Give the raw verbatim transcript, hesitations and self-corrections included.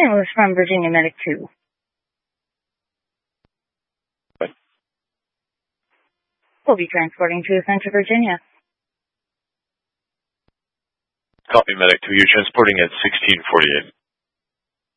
It was from Virginia Medic two. What? We'll be transporting to Center, Virginia. Copy, Medic two. You're transporting at sixteen forty-eight.